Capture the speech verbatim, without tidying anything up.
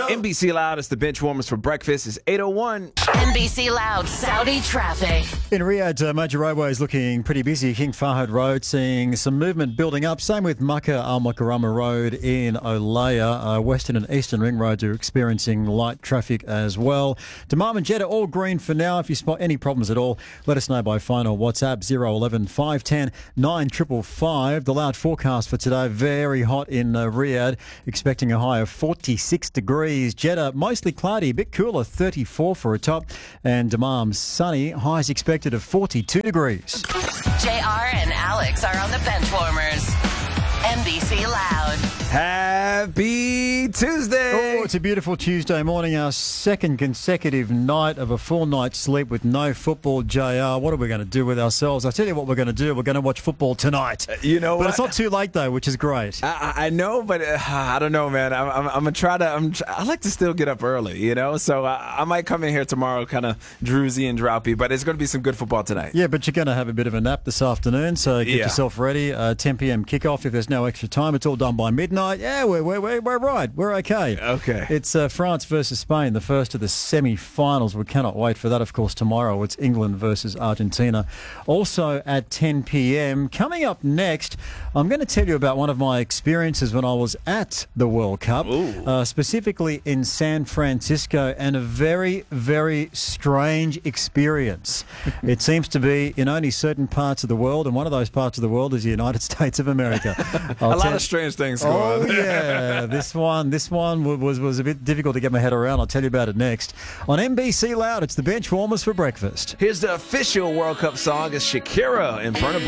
N B C Loud, it's the bench warmers for breakfast. It's eight oh one. N B C Loud, Saudi traffic. In Riyadh, uh, major roadways looking pretty busy. King Fahd Road seeing some movement building up. Same with Makkah Al Mukarramah Road in Olaya. Uh, Western and Eastern Ring Roads are experiencing light traffic as well. Dammam and Jeddah all green for now. If you spot any problems at all, let us know by phone or WhatsApp zero one one five one zero nine five five five. The Loud forecast for today, very hot in uh, Riyadh, expecting a high of forty-six degrees. Jeddah mostly cloudy, a bit cooler, thirty-four for a top. And Dammam sunny, highs expected of forty-two degrees. J R and Alex are on the bench warmers. N B C Loud. Happy Tuesday. Oh, it's a beautiful Tuesday morning, our second consecutive night of a full night's sleep with no football. J R, what are we going to do with ourselves? I tell you what we're going to do. We're going to watch football tonight. Uh, you know But what? it's not too late, though, which is great. I, I know, but uh, I don't know, man. I'm, I'm, I'm gonna try to. I'm, I like to still get up early, you know. So I, I might come in here tomorrow, kind of drowsy and droppy. But it's gonna be some good football tonight. Yeah, but you're going to have a bit of a nap this afternoon, so get Yeah. yourself ready. Uh, ten p.m. kickoff. If there's no extra time, it's all done by midnight. Yeah, we're we're we're, we're right. We're okay. Okay. It's uh, France versus Spain, the first of the semi-finals. We cannot wait for that. Of course, tomorrow it's England versus Argentina. Also at ten p.m. Coming up next, I'm going to tell you about one of my experiences when I was at the World Cup, uh, specifically in San Francisco, and a very, very strange experience. It seems to be in only certain parts of the world, and one of those parts of the world is the United States of America. a lot of strange things going Oh on. yeah, this one, this one was was a bit difficult to get my head around. I'll tell you about it next on N B C Loud. It's the bench warmers for breakfast. Here's the official World Cup song. It's Shakira and Burna Boy.